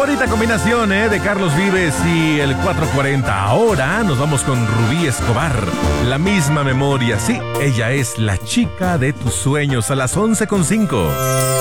bonita combinación, de Carlos Vives y el 440. Ahora nos vamos con Rubí Escobar. La misma memoria, sí, ella es la chica de tus sueños a las 11:05.